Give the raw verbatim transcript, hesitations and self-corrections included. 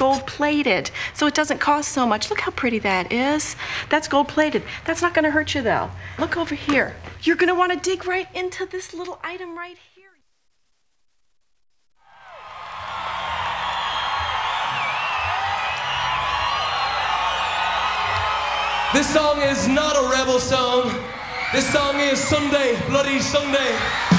gold plated, so it doesn't cost so much. Look how pretty that is. That's gold plated. That's not gonna hurt you though. Look over here. You're gonna wanna dig right into this little item right here. This song is not a rebel song. This song is Sunday, Bloody Sunday.